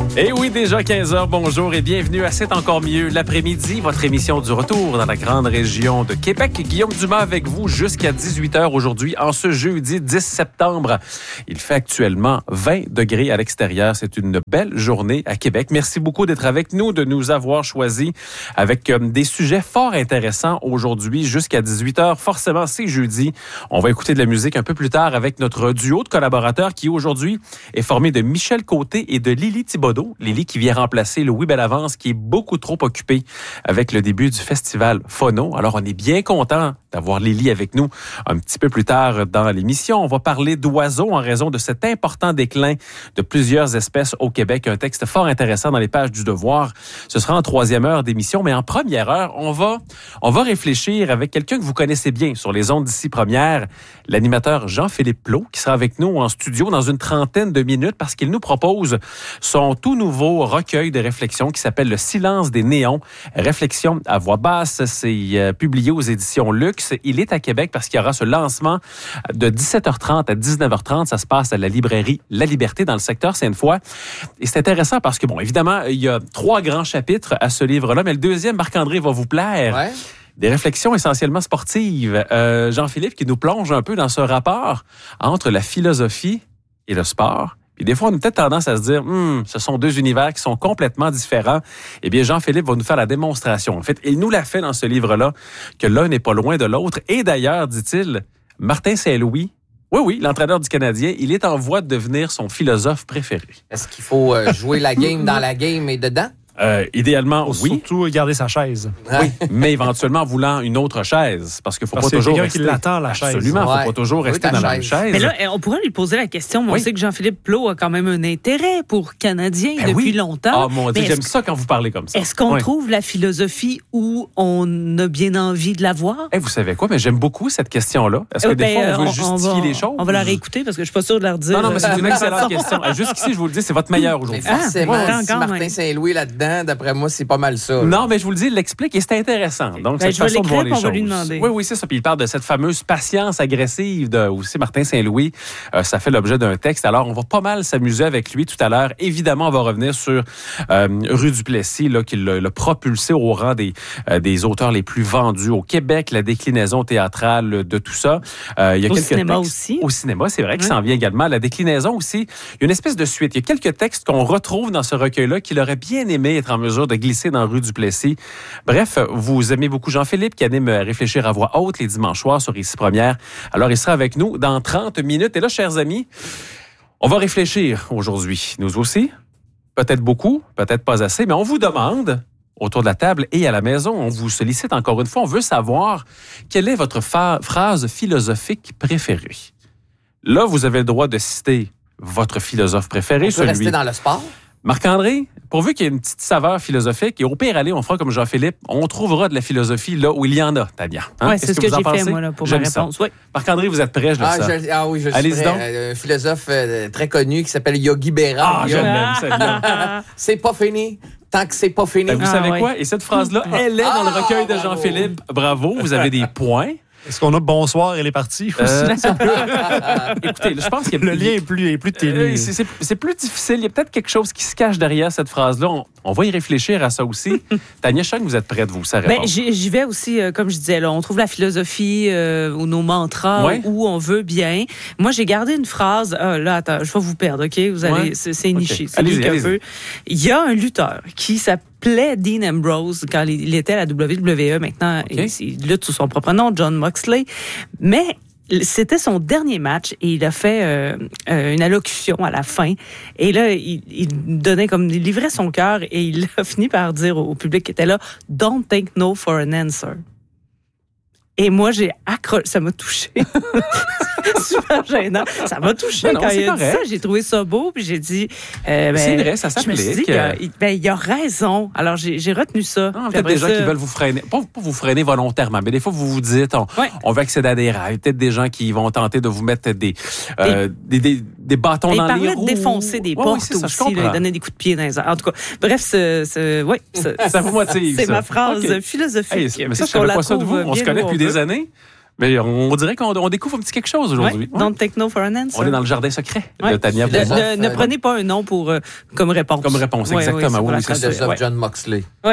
Et oui, déjà 15h, bonjour et bienvenue à C'est encore mieux l'après-midi, votre émission du retour dans la grande région de Québec. Guillaume Dumas avec vous jusqu'à 18h aujourd'hui, en ce jeudi 10 septembre. Il fait actuellement 20 degrés à l'extérieur. C'est une belle journée à Québec. Merci beaucoup d'être avec nous, de nous avoir choisis avec des sujets fort intéressants aujourd'hui jusqu'à 18h. Forcément, c'est jeudi. On va écouter de la musique un peu plus tard avec notre duo de collaborateurs qui aujourd'hui est formé de Michel Côté et de Lily Thibodeau. Lily qui vient remplacer Louis Bellavance qui est beaucoup trop occupé avec le début du festival Phono. Alors, on est bien content d'avoir Lily avec nous un petit peu plus tard dans l'émission. On va parler d'oiseaux en raison de cet important déclin de plusieurs espèces au Québec. Un texte fort intéressant dans les pages du Devoir. Ce sera en troisième heure d'émission, mais en première heure, on va réfléchir avec quelqu'un que vous connaissez bien sur les ondes d'ici première, l'animateur Jean-Philippe Plot, qui sera avec nous en studio dans une trentaine de minutes parce qu'il nous propose son tout nouveau recueil de réflexions qui s'appelle Le silence des néons. Réflexions à voix basse. C'est publié aux éditions Luxe. Il est à Québec parce qu'il y aura ce lancement de 17h30 à 19h30. Ça se passe à la librairie La Liberté dans le secteur Sainte-Foy. Et c'est intéressant parce que, bon, évidemment, il y a 3 grands chapitres à ce livre-là, mais le deuxième, Marc-André, va vous plaire. Ouais. Des réflexions essentiellement sportives. Jean-Philippe qui nous plonge un peu dans ce rapport entre la philosophie et le sport. Puis des fois, on a peut-être tendance à se dire, ce sont 2 univers qui sont complètement différents. Eh bien, Jean-Philippe va nous faire la démonstration. En fait, il nous l'a fait dans ce livre-là, que l'un n'est pas loin de l'autre. Et d'ailleurs, dit-il, Martin Saint-Louis, oui, l'entraîneur du Canadien, il est en voie de devenir son philosophe préféré. Est-ce qu'il faut jouer la game dans la game et dedans? Idéalement, oui. Surtout garder sa chaise. Oui, mais éventuellement en voulant une autre chaise. Parce qu'il ne faut pas toujours rester... qui l'attend, la chaise. Absolument, il ne faut pas toujours rester dans la même chaise. Mais là, on pourrait lui poser la question. On sait que Jean-Philippe Plot a quand même un intérêt pour Canadien depuis longtemps. Ah, mon Dieu, j'aime ça quand vous parlez comme ça. Est-ce qu'on trouve la philosophie où on a bien envie de la voir? Vous savez quoi? Mais j'aime beaucoup cette question-là. Est-ce que des fois, on veut justifier les choses? On va la réécouter parce que je ne suis pas sûre de la redire. Non, mais c'est une excellente question. Jusqu'ici, je vous le dis, c'est votre meilleur aujourd'hui. Forcément, si Martin Saint-Louis là-dedans, d'après moi, c'est pas mal ça. Là. Non, mais je vous le dis, il l'explique et c'est intéressant. Donc, cette façon de voir les choses. Va lui demander. Oui, c'est ça. Puis il parle de cette fameuse patience agressive de aussi Martin Saint-Louis. Ça fait l'objet d'un texte. Alors, on va pas mal s'amuser avec lui tout à l'heure. Évidemment, on va revenir sur Rue Duplessis, là, qui l'a propulsé au rang des auteurs les plus vendus au Québec, la déclinaison théâtrale de tout ça. Il y a au quelques cinéma textes. Aussi. Au cinéma, c'est vrai qu'il s'en vient également. La déclinaison aussi. Il y a une espèce de suite. Il y a quelques textes qu'on retrouve dans ce recueil-là qu'il aurait bien aimé être en mesure de glisser dans Rue Duplessis. Bref, vous aimez beaucoup Jean-Philippe qui anime Réfléchir à voix haute les dimanches soirs sur Ici Première. Alors, il sera avec nous dans 30 minutes. Et là, chers amis, on va réfléchir aujourd'hui. Nous aussi, peut-être beaucoup, peut-être pas assez, mais on vous demande, autour de la table et à la maison, on vous sollicite encore une fois, on veut savoir quelle est votre phrase philosophique préférée. Là, vous avez le droit de citer votre philosophe préféré. On peut rester dans le sport? Marc-André, pourvu qu'il y ait une petite saveur philosophique, et au pire, allez, on fera comme Jean-Philippe, on trouvera de la philosophie là où il y en a, Tania. Oui, c'est ce que j'ai fait, moi, là, pour ma réponse. Oui. Marc-André, vous êtes prêt, je le sens. Oui, je suis prêt. Un philosophe très connu qui s'appelle Yogi Berra. Je l'aime, celle-là. C'est pas fini. Tant que c'est pas fini. Vous savez quoi? Et cette phrase-là, elle est dans le recueil de Jean-Philippe. Bravo, vous avez des points. Est-ce qu'on a bonsoir et les parties aussi? Écoutez, je pense que le lien est plus ténu. C'est plus difficile. Il y a peut-être quelque chose qui se cache derrière cette phrase-là. On va y réfléchir à ça aussi. Tania, je sens que vous êtes prête, vous, ça répond. J'y vais aussi, comme je disais, là, on trouve la philosophie ou nos mantras où on veut bien. Moi, j'ai gardé une phrase. Là, attends, je vais vous perdre, OK? Vous allez, c'est niché. C'est allez-y. Il y a un lutteur qui s'appelait Dean Ambrose quand il était à la WWE. Maintenant, il lutte sous son propre nom, John Moxley. Mais c'était son dernier match et il a fait une allocution à la fin. Et là, il donnait comme il livrait son cœur et il a fini par dire au public qui était là, "Don't take no for an answer." Et moi, j'ai accroché. Ça m'a touché. Super gênant. Ça m'a touché quand il a dit ça. J'ai trouvé ça beau, puis j'ai dit... c'est vrai, ça s'applique. Je me suis dit il a raison. Alors, j'ai retenu ça. Peut-être des gens qui veulent vous freiner. Pas vous freiner volontairement, mais des fois, vous vous dites, on veut accéder à des rails. Peut-être des gens qui vont tenter de vous mettre des bâtons dans les roues. Il parlait de défoncer des portes aussi. Il donnait des coups de pied dans les airs. En tout cas, bref, ça vous motive, c'est ma phrase philosophique. Mais ça, je ne savais pas ça de vous. On se connaît depuis des années. Mais on dirait qu'on découvre un petit quelque chose aujourd'hui. Don't take no for an answer. On est dans le jardin secret de Tania. Ne prenez pas un nom comme réponse. Comme réponse, exactement. Oui, c'est philosophe John Moxley. Oui.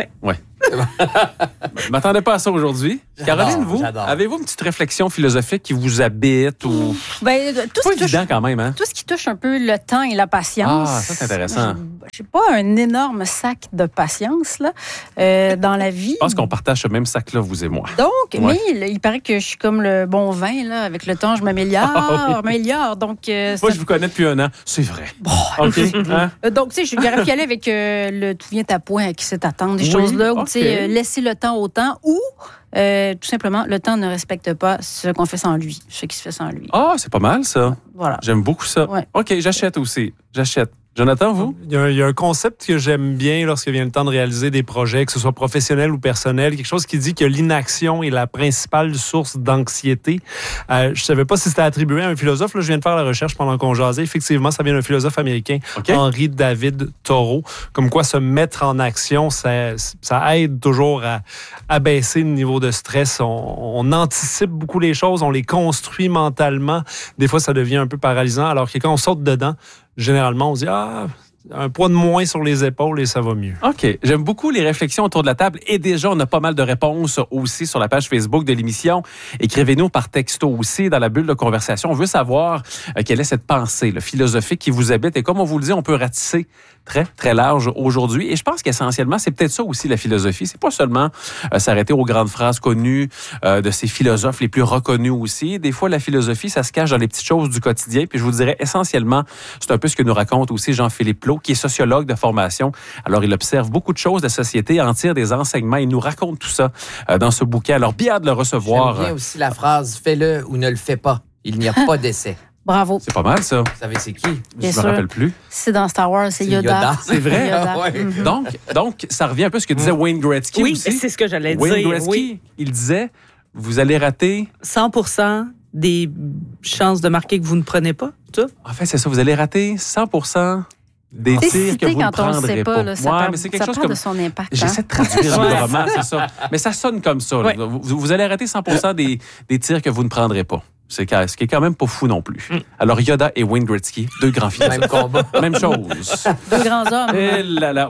Je m'attendais pas à ça aujourd'hui. Caroline, vous, avez-vous une petite réflexion philosophique qui vous habite ou... tout pas évident quand même, hein? Tout ce qui touche un peu le temps et la patience. Ah, ça, c'est intéressant. J'ai pas un énorme sac de patience là, dans la vie. Je pense qu'on partage ce même sac-là, vous et moi. Donc, mais il paraît que je suis comme le bon vin, là. Avec le temps, je m'améliore. Donc, moi, je vous connais depuis 1 an. C'est vrai. Bon, OK. Hein? Donc, tu sais, je suis allée avec le tout vient à point, à qui c'est attendre, des choses-là, où, tu sais, laisser le temps au temps, ou tout simplement, le temps ne respecte pas ce qu'on fait sans lui, ce qui se fait sans lui. Ah, c'est pas mal, ça. Voilà. J'aime beaucoup ça. Ouais. OK, j'achète aussi. J'achète. Jonathan, vous? Il y a un concept que j'aime bien lorsque vient le temps de réaliser des projets, que ce soit professionnel ou personnel, quelque chose qui dit que l'inaction est la principale source d'anxiété. Je savais pas si c'était attribué à un philosophe. Là, je viens de faire la recherche pendant qu'on jasait. Effectivement, ça vient d'un philosophe américain, Henry David Thoreau. Comme quoi, se mettre en action, ça aide toujours à baisser le niveau de stress. On anticipe beaucoup les choses, on les construit mentalement. Des fois, ça devient un peu paralysant, alors que quand on saute dedans, généralement, on se dit « Ah, un poids de moins sur les épaules et ça va mieux. » OK. J'aime beaucoup les réflexions autour de la table et déjà, on a pas mal de réponses aussi sur la page Facebook de l'émission. Écrivez-nous par texto aussi dans la bulle de conversation. On veut savoir quelle est cette pensée philosophique qui vous habite et comme on vous le dit, on peut ratisser très, très large aujourd'hui. Et je pense qu'essentiellement, c'est peut-être ça aussi la philosophie. C'est pas seulement s'arrêter aux grandes phrases connues de ces philosophes les plus reconnus aussi. Des fois, la philosophie, ça se cache dans les petites choses du quotidien. Puis je vous dirais essentiellement, c'est un peu ce que nous raconte aussi Jean-Philippe Plot, qui est sociologue de formation. Alors, il observe beaucoup de choses de la société, en tire des enseignements. Il nous raconte tout ça dans ce bouquin. Alors, bien de le recevoir. J'aime bien aussi la phrase « fais-le ou ne le fais pas ». Il n'y a pas d'essai. Bravo. C'est pas mal, ça. Vous savez, c'est qui? Bien je me rappelle plus. C'est dans Star Wars, c'est Yoda. C'est vrai? Ouais. Donc, ça revient un peu à ce que disait Wayne Gretzky aussi. Oui, c'est ce que j'allais dire. Wayne Gretzky, il disait, vous allez rater... 100% des chances de marquer que vous ne prenez pas, ça? En fait, c'est ça, vous allez rater 100% des tirs que vous ne prendrez pas. Mais c'est quelque chose comme... de son impact. J'essaie de traduire librement, c'est ça. Mais ça sonne comme ça. Ouais. Vous allez rater 100% des tirs que vous ne prendrez pas. Ce qui est quand même pas fou non plus. Alors, Yoda et Wayne Gretzky, 2 grands philosophes. Même combat. Même chose. 2 grands hommes. Et là là.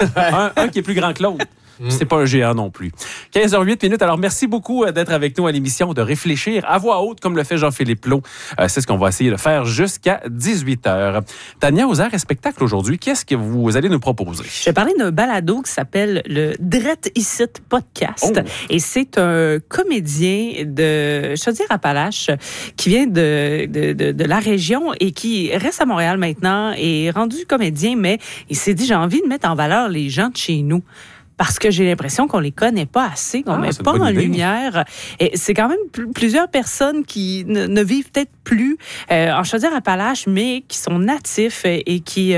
un qui est plus grand que l'autre. C'est pas un géant non plus. 15h08. Alors, merci beaucoup d'être avec nous à l'émission, de réfléchir à voix haute, comme le fait Jean-Philippe Plot. C'est ce qu'on va essayer de faire jusqu'à 18h. Tania, aux arts et spectacles aujourd'hui, qu'est-ce que vous allez nous proposer? Je vais parler d'un balado qui s'appelle le Drette Icit Podcast. Oh. Et c'est un comédien de Chaudière-Appalaches qui vient de la région et qui reste à Montréal maintenant et est rendu comédien, mais il s'est dit, j'ai envie de mettre en valeur les gens de chez nous. Parce que j'ai l'impression qu'on les connaît pas assez, qu'on met pas en lumière. Et c'est quand même plusieurs personnes qui ne vivent peut-être plus en Chaudière-Appalaches, mais qui sont natifs et qui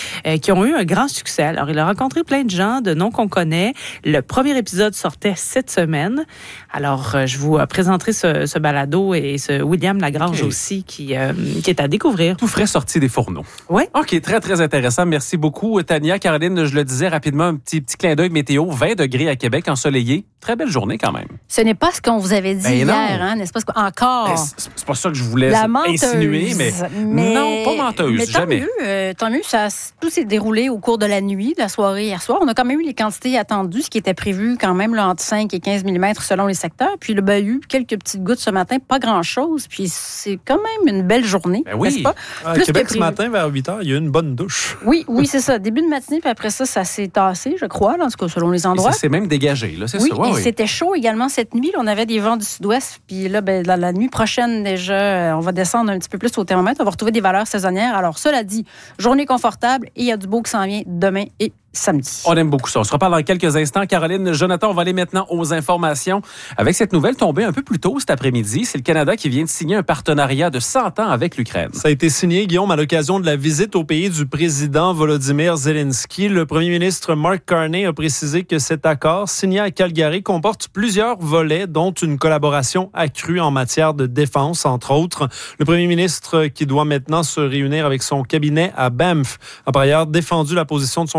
ont eu un grand succès. Alors, il a rencontré plein de gens, de noms qu'on connaît. Le premier épisode sortait cette semaine. Alors, je vous présenterai ce balado et ce William Lagrange aussi qui est à découvrir. Tout frais sorti des fourneaux. Oui. OK, très, très intéressant. Merci beaucoup, Tania. Caroline, je le disais rapidement, un petit clin d'œil météo. 20 degrés à Québec, ensoleillé. Très belle journée quand même. Ce n'est pas ce qu'on vous avait dit hier, hein, n'est-ce pas? Encore. C'est pas ça que je voulais insinuer, mais non, pas menteuse, mais jamais. Tant mieux, tout s'est déroulé au cours de la nuit, de la soirée hier soir. On a quand même eu les quantités attendues, ce qui était prévu quand même là, entre 5 et 15 mm selon les secteurs. Puis il y a eu quelques petites gouttes ce matin, pas grand-chose. Puis c'est quand même une belle journée, n'est-ce pas? À Québec, ce matin, vers 8 h, il y a eu une bonne douche. Oui, c'est ça. Début de matinée, puis après ça s'est tassé, je crois, là, en tout cas, selon les endroits. Et ça s'est même dégagé, là, c'est ça. Oui, c'était chaud également cette nuit. Là, on avait des vents du sud-ouest. Puis là, dans la nuit prochaine, déjà, on va descendre un petit peu plus au thermomètre. On va retrouver des valeurs saisonnières. Alors, cela dit, journée confortable et il y a du beau qui s'en vient demain et samedi. On aime beaucoup ça. On se reparle dans quelques instants. Caroline, Jonathan, on va aller maintenant aux informations. Avec cette nouvelle tombée un peu plus tôt cet après-midi, c'est le Canada qui vient de signer un partenariat de 100 ans avec l'Ukraine. Ça a été signé, Guillaume, à l'occasion de la visite au pays du président Volodymyr Zelensky. Le premier ministre Mark Carney a précisé que cet accord, signé à Calgary, comporte plusieurs volets, dont une collaboration accrue en matière de défense, entre autres. Le premier ministre, qui doit maintenant se réunir avec son cabinet à Banff, a par ailleurs défendu la position de son gouvernement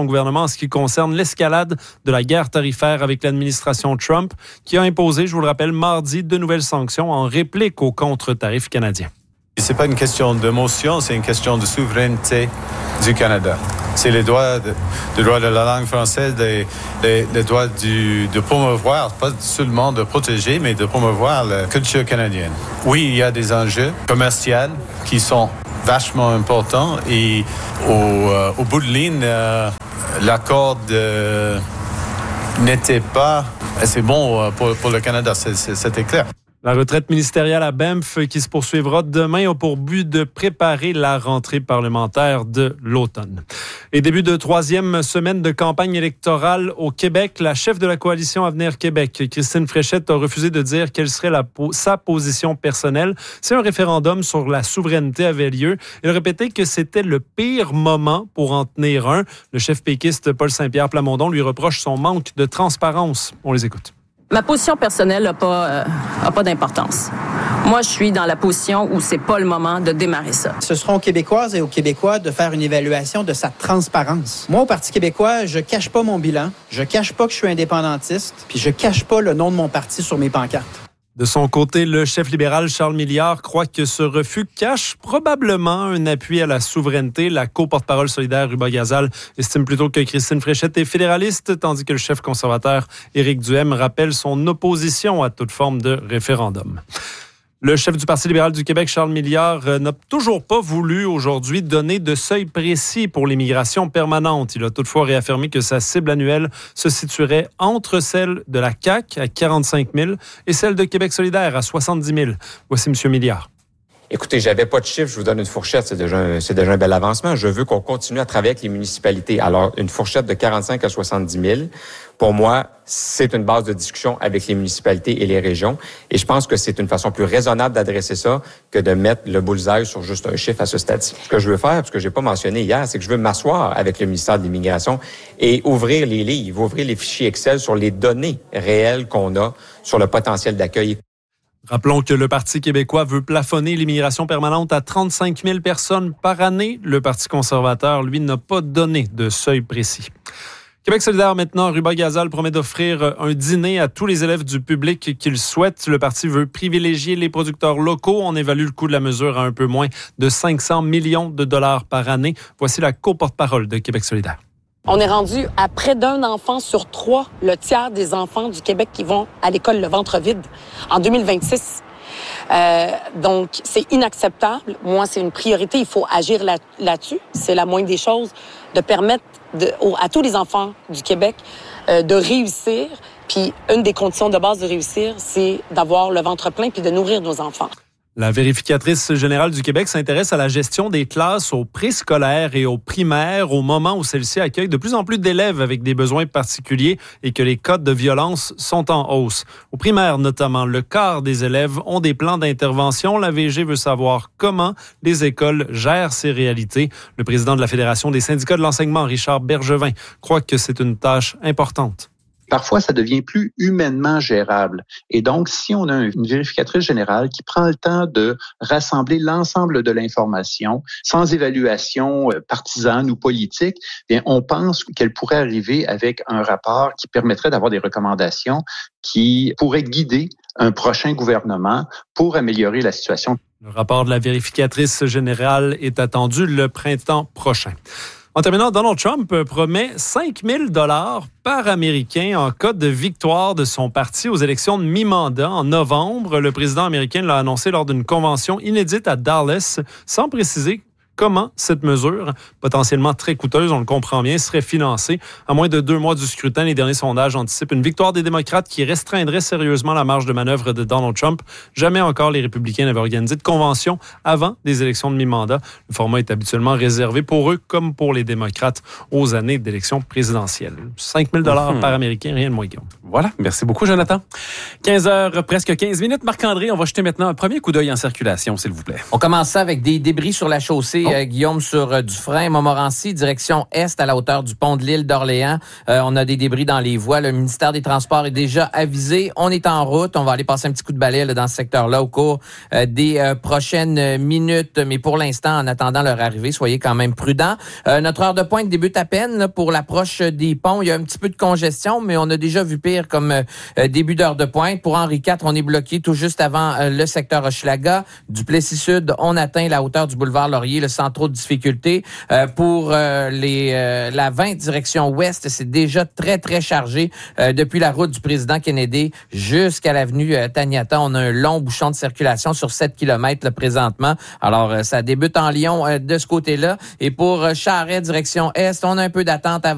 en ce qui concerne l'escalade de la guerre tarifaire avec l'administration Trump, qui a imposé, je vous le rappelle, mardi, de nouvelles sanctions en réplique aux contre-tarifs canadiens. C'est pas une question d'émotion, c'est une question de souveraineté du Canada. C'est le droit de la langue française, le droit de promouvoir, pas seulement de protéger, mais de promouvoir la culture canadienne. Oui, il y a des enjeux commerciaux qui sont vachement importants et au bout de ligne, l'accord n'était pas assez bon pour le Canada, c'était clair. La retraite ministérielle à Banff, qui se poursuivra demain, a pour but de préparer la rentrée parlementaire de l'automne. Et début de 3e semaine de campagne électorale au Québec, la chef de la coalition Avenir Québec, Christine Fréchette, a refusé de dire quelle serait sa position personnelle si un référendum sur la souveraineté avait lieu. Elle a répété que c'était le pire moment pour en tenir un. Le chef péquiste Paul Saint-Pierre Plamondon lui reproche son manque de transparence. On les écoute. Ma position personnelle n'a pas d'importance. Moi, je suis dans la position où c'est pas le moment de démarrer ça. Ce sera aux Québécoises et aux Québécois de faire une évaluation de sa transparence. Moi, au Parti québécois, je cache pas mon bilan, je cache pas que je suis indépendantiste, puis je cache pas le nom de mon parti sur mes pancartes. De son côté, le chef libéral Charles Milliard croit que ce refus cache probablement un appui à la souveraineté. La co-porte-parole solidaire Ruba Gazal estime plutôt que Christine Fréchette est fédéraliste, tandis que le chef conservateur Éric Duhem rappelle son opposition à toute forme de référendum. Le chef du Parti libéral du Québec, Charles Milliard, n'a toujours pas voulu aujourd'hui donner de seuil précis pour l'immigration permanente. Il a toutefois réaffirmé que sa cible annuelle se situerait entre celle de la CAQ à 45 000 et celle de Québec solidaire à 70 000. Voici M. Milliard. Écoutez, j'avais pas de chiffre, je vous donne une fourchette, c'est déjà un bel avancement. Je veux qu'on continue à travailler avec les municipalités. Alors, une fourchette de 45 à 70 000, pour moi, c'est une base de discussion avec les municipalités et les régions. Et je pense que c'est une façon plus raisonnable d'adresser ça que de mettre le bullseye sur juste un chiffre à ce stade-ci. Ce que je veux faire, parce que j'ai pas mentionné hier, c'est que je veux m'asseoir avec le ministère de l'Immigration et ouvrir les livres, ouvrir les fichiers Excel sur les données réelles qu'on a sur le potentiel d'accueil. Rappelons que le Parti québécois veut plafonner l'immigration permanente à 35 000 personnes par année. Le Parti conservateur, lui, n'a pas donné de seuil précis. Québec solidaire maintenant, Ruba Gazal promet d'offrir un dîner à tous les élèves du public qu'il souhaite. Le parti veut privilégier les producteurs locaux. On évalue le coût de la mesure à un peu moins de 500 millions de dollars par année. Voici la co-porte-parole de Québec solidaire. On est rendu à près d'un enfant sur 3, le tiers des enfants du Québec qui vont à l'école le ventre vide en 2026. Donc, c'est inacceptable. Moi, c'est une priorité. Il faut agir là-dessus. C'est la moindre des choses de permettre à tous les enfants du Québec de réussir. Puis, une des conditions de base de réussir, c'est d'avoir le ventre plein puis de nourrir nos enfants. La vérificatrice générale du Québec s'intéresse à la gestion des classes au préscolaire et au primaire au moment où celles-ci accueillent de plus en plus d'élèves avec des besoins particuliers et que les cas de violence sont en hausse. Au primaire notamment, le quart des élèves ont des plans d'intervention. La VG veut savoir comment les écoles gèrent ces réalités. Le président de la Fédération des syndicats de l'enseignement, Richard Bergevin, croit que c'est une tâche importante. Parfois, ça devient plus humainement gérable. Et donc, si on a une vérificatrice générale qui prend le temps de rassembler l'ensemble de l'information sans évaluation partisane ou politique, bien, on pense qu'elle pourrait arriver avec un rapport qui permettrait d'avoir des recommandations qui pourraient guider un prochain gouvernement pour améliorer la situation. Le rapport de la vérificatrice générale est attendu le printemps prochain. En terminant, Donald Trump promet 5 000 $ par Américain en cas de victoire de son parti aux élections de mi-mandat en novembre. Le président américain l'a annoncé lors d'une convention inédite à Dallas, sans préciser comment cette mesure, potentiellement très coûteuse, on le comprend bien, serait financée. À moins de 2 mois du scrutin, les derniers sondages anticipent une victoire des démocrates qui restreindrait sérieusement la marge de manœuvre de Donald Trump. Jamais encore les républicains n'avaient organisé de convention avant des élections de mi-mandat. Le format est habituellement réservé pour eux, comme pour les démocrates, aux années d'élections présidentielles. 5 000 $ par Américain, rien de moins, Guillaume. Voilà, merci beaucoup, Jonathan. 15h, presque 15 minutes. Marc-André, on va jeter maintenant un premier coup d'œil en circulation, s'il vous plaît. On commence ça avec des débris sur la chaussée Guillaume, sur du frein. Montmorency, direction est à la hauteur du pont de l'île d'Orléans. On a des débris dans les voies. Le ministère des Transports est déjà avisé. On est en route. On va aller passer un petit coup de balai dans ce secteur-là au cours des prochaines minutes. Mais pour l'instant, en attendant leur arrivée, soyez quand même prudents. Notre heure de pointe débute à peine là, pour l'approche des ponts. Il y a un petit peu de congestion, mais on a déjà vu pire comme début d'heure de pointe. Pour Henri IV, on est bloqué tout juste avant le secteur Hochelaga. Duplessis-Sud, on atteint la hauteur du boulevard Laurier là, sans trop de difficultés. Pour la 20 direction ouest, c'est déjà très, très chargé depuis la route du président Kennedy jusqu'à l'avenue Taniata. On a un long bouchon de circulation sur 7 km là, présentement. Alors, ça débute en Lyon de ce côté-là. Et pour Charest, direction est, on a un peu d'attente avant